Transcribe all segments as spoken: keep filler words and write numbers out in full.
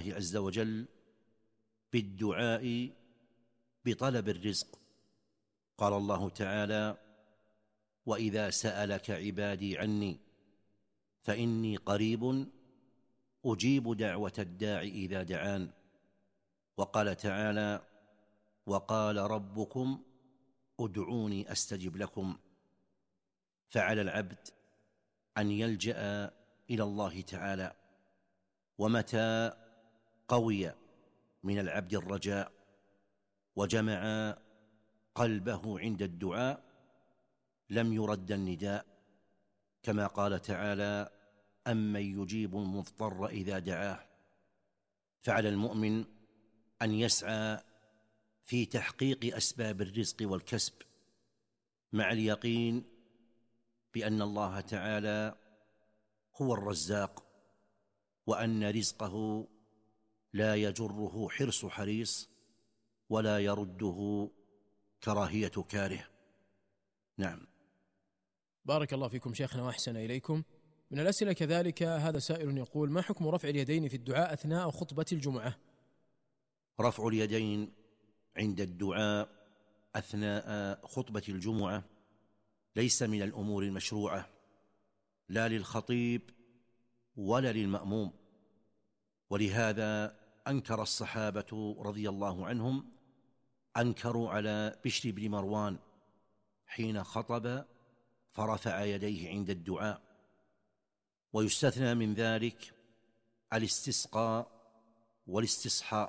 عز وجل بالدعاء بطلب الرزق. قال الله تعالى: وإذا سألك عبادي عني فإني قريب أجيب دعوة الداع إذا دعان. وقال تعالى: وقال ربكم ادعوني أستجب لكم. فعلى العبد أن يلجأ إلى الله تعالى، ومتى قوي من العبد الرجاء وجمع قلبه عند الدعاء لم يرد النداء، كما قال تعالى: أمن يجيب المضطر إذا دعاه. فعلى المؤمن أن يسعى في تحقيق أسباب الرزق والكسب مع اليقين بأن الله تعالى هو الرزاق، وأن رزقه لا يجره حرص حريص ولا يرده كراهية كاره. نعم. بارك الله فيكم شيخنا وأحسن إليكم. من الأسئلة كذلك هذا سائل يقول: ما حكم رفع اليدين في الدعاء أثناء خطبة الجمعة؟ رفع اليدين عند الدعاء أثناء خطبة الجمعة ليس من الأمور المشروعة، لا للخطيب ولا للمأموم، ولهذا أنكر الصحابة رضي الله عنهم، أنكروا على بشر بن مروان حين خطب فرفع يديه عند الدعاء. ويستثنى من ذلك الاستسقاء والاستصحاء،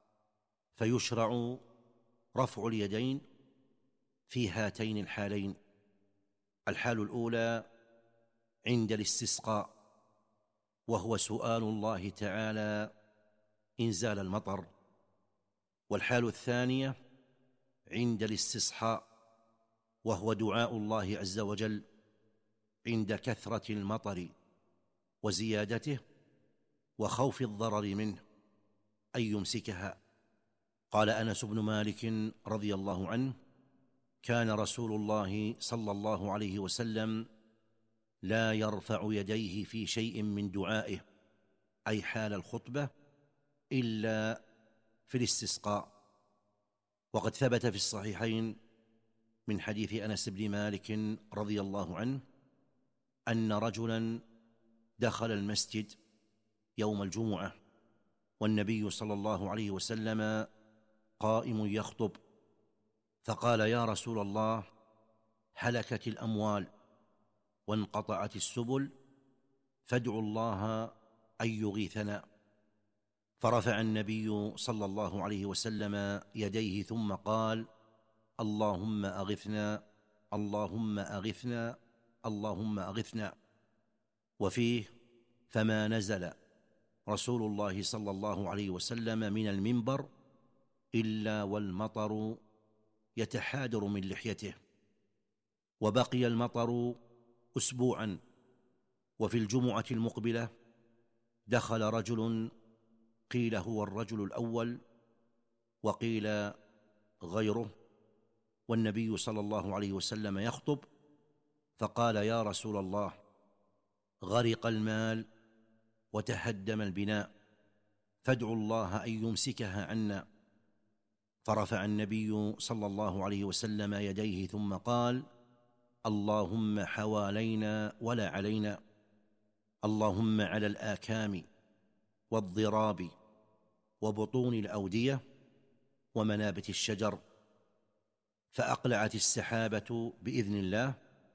فيشرع رفع اليدين في هاتين الحالين: الحال الأولى عند الاستسقاء، وهو سؤال الله تعالى إنزال المطر، والحال الثانية عند الاستصحاء، وهو دعاء الله عز وجل عند كثرة المطر وزيادته وخوف الضرر منه أن يمسكها. قال أنس بن مالك رضي الله عنه: كان رسول الله صلى الله عليه وسلم لا يرفع يديه في شيء من دعائه، أي حال الخطبة، إلا في الاستسقاء. وقد ثبت في الصحيحين من حديث أنس بن مالك رضي الله عنه أن رجلا دخل المسجد يوم الجمعة والنبي صلى الله عليه وسلم قائم يخطب، فقال: يا رسول الله، هلكت الأموال وانقطعت السبل، فادعوا الله أن يغيثنا. فرفع النبي صلى الله عليه وسلم يديه ثم قال: اللهم أغثنا، اللهم أغثنا، اللهم أغثنا. وفيه: فما نزل رسول الله صلى الله عليه وسلم من المنبر إلا والمطر يتحادر من لحيته. وبقي المطر أسبوعا. وفي الجمعة المقبلة دخل رجل، قيل هو الرجل الأول وقيل غيره، والنبي صلى الله عليه وسلم يخطب، فقال: يا رسول الله، غرق المال وتهدم البناء، فادعوا الله أن يمسكها عنا. فرفع النبي صلى الله عليه وسلم يديه ثم قال: اللهم حوالينا ولا علينا، اللهم على الآكام والضراب وبطون الأودية ومنابت الشجر. فأقلعت السحابة بإذن الله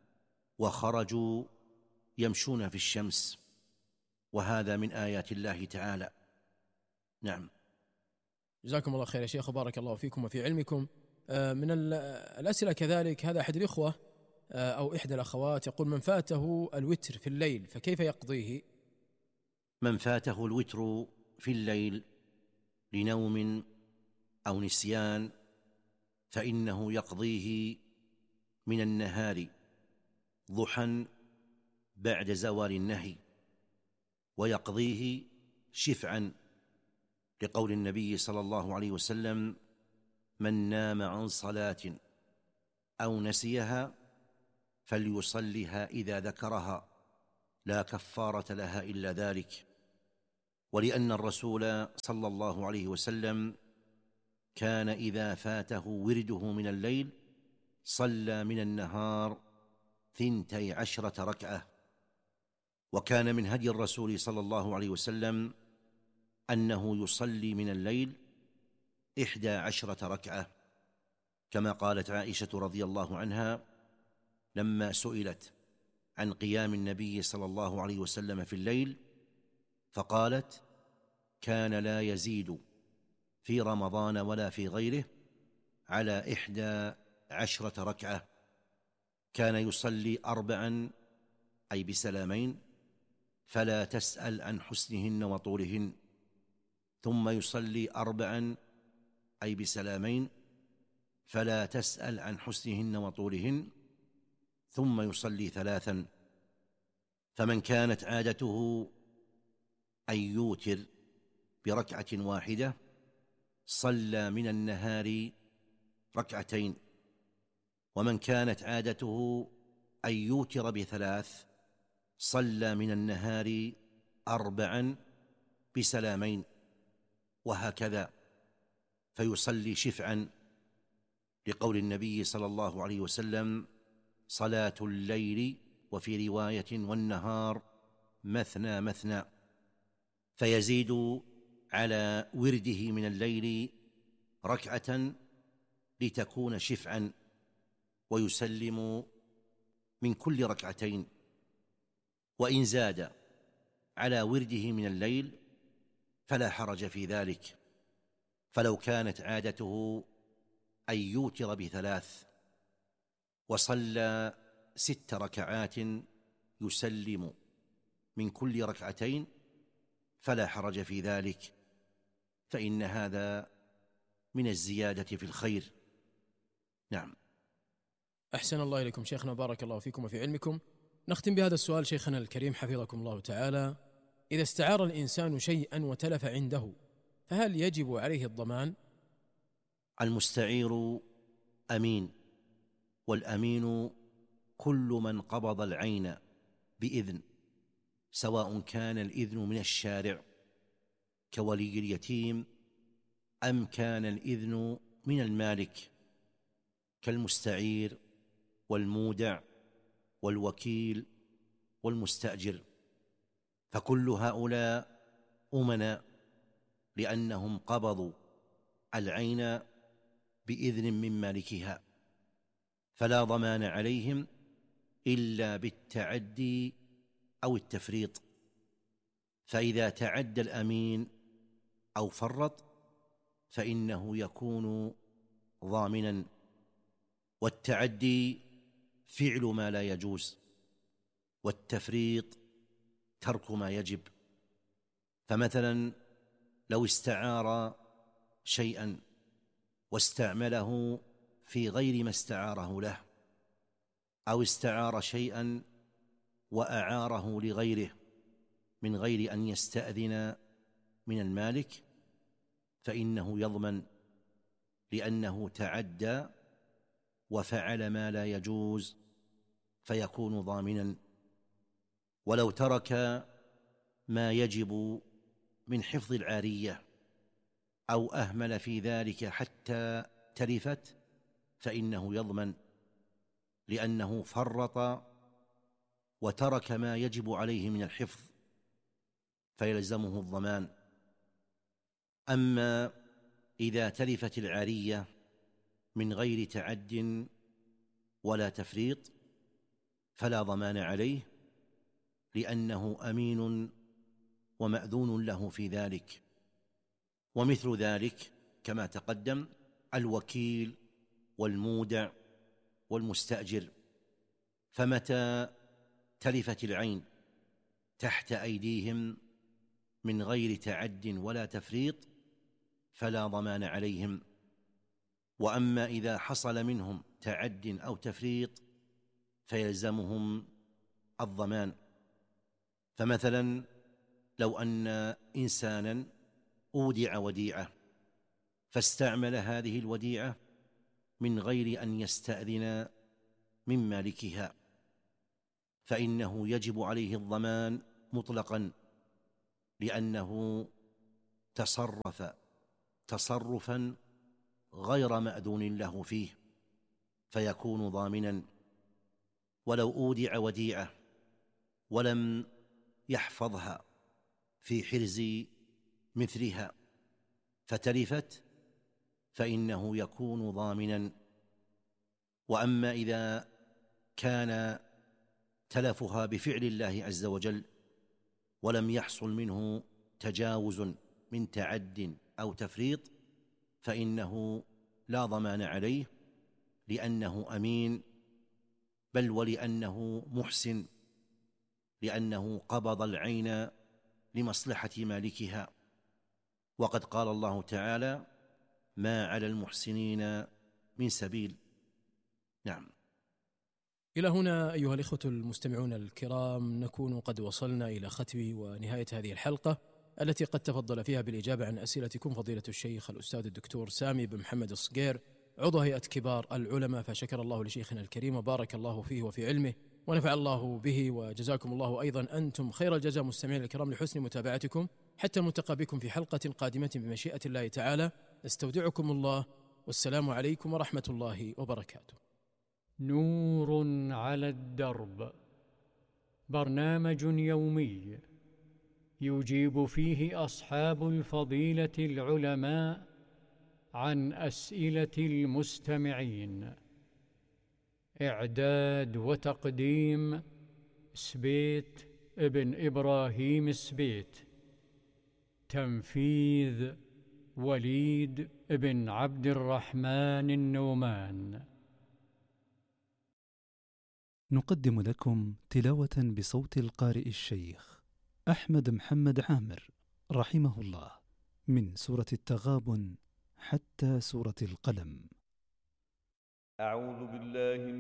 وخرجوا يمشون في الشمس، وهذا من آيات الله تعالى. نعم. جزاكم الله خير يا شيخ وبارك الله فيكم وفي علمكم. من الأسئلة كذلك هذا أحد الإخوة أو إحدى الأخوات يقول: من فاته الوتر في الليل فكيف يقضيه؟ من فاته الوتر في الليل لنوم أو نسيان فإنه يقضيه من النهار ضحى بعد زوال النهي، ويقضيه شفعا، لقول النبي صلى الله عليه وسلم: من نام عن صلاة أو نسيها فليصلها إذا ذكرها، لا كفارة لها إلا ذلك. ولأن الرسول صلى الله عليه وسلم كان إذا فاته ورده من الليل صلى من النهار ثنتي عشرة ركعة. وكان من هدي الرسول صلى الله عليه وسلم أنه يصلي من الليل إحدى عشرة ركعة، كما قالت عائشة رضي الله عنها لما سئلت عن قيام النبي صلى الله عليه وسلم في الليل فقالت: كان لا يزيد في رمضان ولا في غيره على إحدى عشرة ركعة، كان يصلي أربعا أي بسلامين فلا تسأل عن حسنهن وطولهن، ثم يصلي أربعا أي بسلامين فلا تسأل عن حسنهن وطولهن، ثم يصلي ثلاثا. فمن كانت عادته أن يوتر بركعة واحدة صلى من النهار ركعتين، ومن كانت عادته أن يوتر بثلاث صلى من النهار أربعا بسلامين، وهكذا، فيصلي شفعا، لقول النبي صلى الله عليه وسلم: صلاة الليل وفي رواية والنهار مثنى مثنى، فيزيد على ورده من الليل ركعة لتكون شفعا، ويسلم من كل ركعتين. وإن زاد على ورده من الليل فلا حرج في ذلك، فلو كانت عادته أن يوتر بثلاث وصلى ست ركعات يسلم من كل ركعتين فلا حرج في ذلك، فإن هذا من الزيادة في الخير. نعم. أحسن الله إليكم شيخنا، بارك الله فيكم وفي علمكم. نختم بهذا السؤال شيخنا الكريم حفظكم الله تعالى: إذا استعار الإنسان شيئا وتلف عنده فهل يجب عليه الضمان؟ المستعير أمين، والأمين كل من قبض العين بإذن، سواء كان الإذن من الشارع كولي اليتيم أم كان الإذن من المالك كالمستعير والمودع والوكيل والمستأجر، فكل هؤلاء أمناء لأنهم قبضوا العين بإذن من مالكها، فلا ضمان عليهم إلا بالتعدي أو التفريط. فإذا تعدى الأمين أو فرط فإنه يكون ضامنا، والتعدي فعل ما لا يجوز، والتفريط ترك ما يجب. فمثلا لو استعار شيئا واستعمله في غير ما استعاره له، أو استعار شيئا وأعاره لغيره من غير أن يستأذن من المالك، فإنه يضمن، لأنه تعدى وفعل ما لا يجوز فيكون ضامنا. ولو ترك ما يجب من حفظ العارية أو أهمل في ذلك حتى تلفت فإنه يضمن، لأنه فرط وترك ما يجب عليه من الحفظ فيلزمه الضمان. أما إذا تلفت العارية من غير تعد ولا تفريط فلا ضمان عليه، لأنه أمين ومأذون له في ذلك. ومثل ذلك كما تقدم الوكيل والمودع والمستأجر، فمتى تلفت العين تحت أيديهم من غير تعد ولا تفريط فلا ضمان عليهم. وأما إذا حصل منهم تعد أو تفريط فيلزمهم الضمان. فمثلا لو أن إنسانا أودع وديعة فاستعمل هذه الوديعة من غير أن يستأذن من مالكها فإنه يجب عليه الضمان مطلقا، لأنه تصرف تصرفا غير مأذون له فيه فيكون ضامنا، ولو أودع وديعة ولم يحفظها في حرز مثلها فتلفت فإنه يكون ضامنا. وأما إذا كان تلفها بفعل الله عز وجل ولم يحصل منه تجاوز من تعد أو تفريط فإنه لا ضمان عليه، لأنه أمين، بل ولأنه محسن، لأنه قبض العين لمصلحة مالكها. وقد قال الله تعالى: ما على المحسنين من سبيل. نعم. إلى هنا أيها الإخوة المستمعون الكرام نكون قد وصلنا إلى ختم ونهاية هذه الحلقة التي قد تفضل فيها بالإجابة عن أسئلتكم فضيلة الشيخ الأستاذ الدكتور سامي بن محمد الصقير عضو هيئة كبار العلماء، فشكر الله لشيخنا الكريم وبارك الله فيه وفي علمه ونفع الله به، وجزاكم الله أيضا أنتم خير الجزاء مستمعين الكرام لحسن متابعتكم، حتى نلتقي بكم في حلقة قادمة بمشيئة الله تعالى. استودعكم الله، والسلام عليكم ورحمة الله وبركاته. نور على الدرب، برنامج يومي يجيب فيه أصحاب الفضيلة العلماء عن أسئلة المستمعين. إعداد وتقديم سبيت ابن إبراهيم سبيت. تنفيذ وليد ابن عبد الرحمن النومان. نقدم لكم تلاوة بصوت القارئ الشيخ أحمد محمد عامر رحمه الله من سورة التغابن حتى سورة القلم. أعوذ بالله